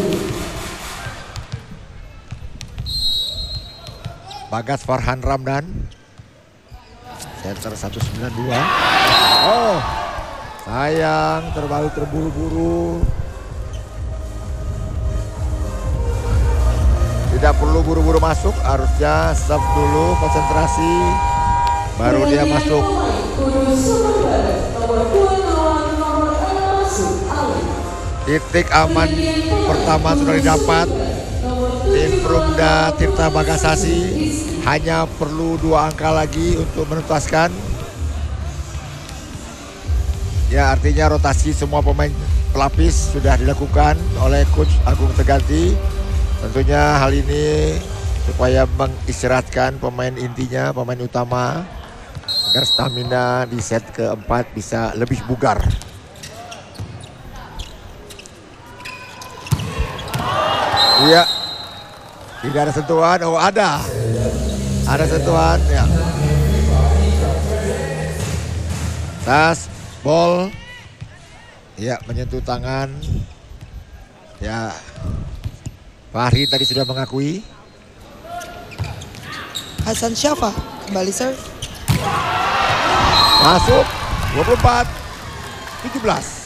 Bagas Farhan Ramdan. Center 192. Oh, sayang terlalu terburu-buru. Tidak perlu buru-buru masuk, harusnya serve dulu, konsentrasi, baru dia masuk. Titik aman pertama sudah didapat. Tim Perumda Tirta Bagasasi hanya perlu 2 angka lagi untuk menuntaskan. Ya, artinya rotasi semua pemain pelapis sudah dilakukan oleh Coach Agung Teganti. Tentunya hal ini supaya mengistirahatkan pemain intinya, pemain utama, agar stamina di set keempat bisa lebih bugar. Iya, tidak ada sentuhan. Oh, ada sentuhan ya. Tas, ball, ya, menyentuh tangan. Ya, Fahri tadi sudah mengakui. Hasan Syafa kembali serve. Masuk 24-17.